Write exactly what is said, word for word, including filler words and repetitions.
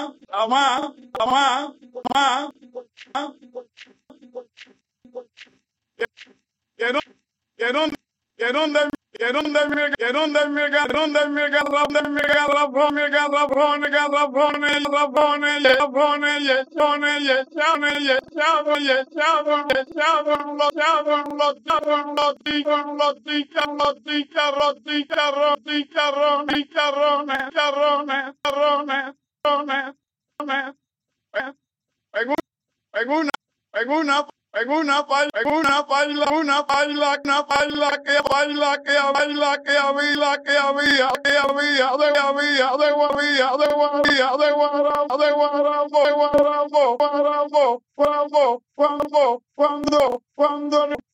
ama, ama, ama, que no, que no, que no de, que no de mi, que no de mi, que no de mi, que no de mi, que rapone, que rapone, que rapone, rapone, y rapone, y echone, y echone, y echado, y echado, y echado, bloqueado, bloqueado, blotica, blotica, blotica, rotica, rotica, rotica, rones, carrones, carrones, carrones, carrones, en una, en una, en una, pa- en una baila, una baila, una baila que baila, que baila, que había, que había, que había, de había, de había, de había, de guarabo, de guarabo, de guarabo, guarabo, guarabo, cuando, cuando, cuando,